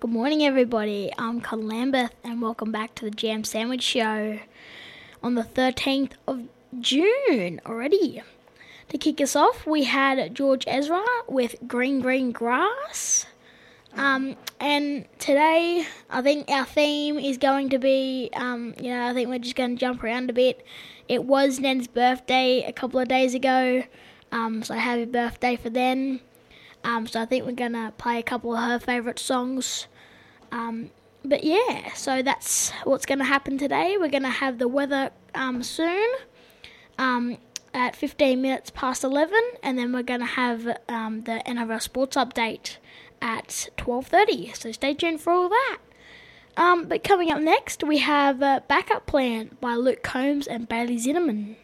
Good morning, everybody. I'm Colin Lambeth, and welcome back to the Jam Sandwich Show on the 13th of June already. To kick us off, we had George Ezra with Green Green Grass. And today, I think our theme is going to be, I think we're just going to jump around a bit. It was Nen's birthday a couple of days ago, so happy birthday for Nen. So I think we're going to play a couple of her favourite songs. But yeah, so that's what's going to happen today. We're going to have the weather soon at 15 minutes past 11, and then we're going to have the NRL Sports Update at 12:30. So stay tuned for all that. But coming up next, we have Backup Plan by Luke Combs and Bailey Zinnerman.